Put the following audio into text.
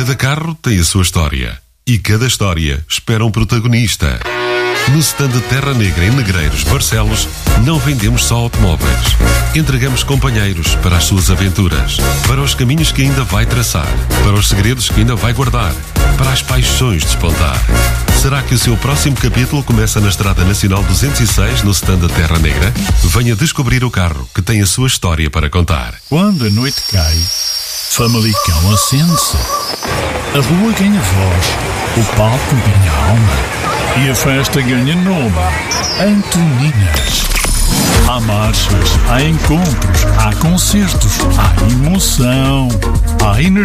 Cada carro tem a sua história e cada história espera um protagonista. No stand Terra Negra em Negreiros, Barcelos, não vendemos só automóveis. Entregamos companheiros para as suas aventuras, para os caminhos que ainda vai traçar, para os segredos que ainda vai guardar, para as paixões despontar. Será que o seu próximo capítulo começa na Estrada Nacional 206, no stand Terra Negra? Venha descobrir o carro que tem a sua história para contar. Quando a noite cai, Famalicão acende-se. A rua ganha voz, o palco ganha alma. E a festa ganha nome: Antoninas. Há marchas, há encontros, há concertos, há emoção, há energia.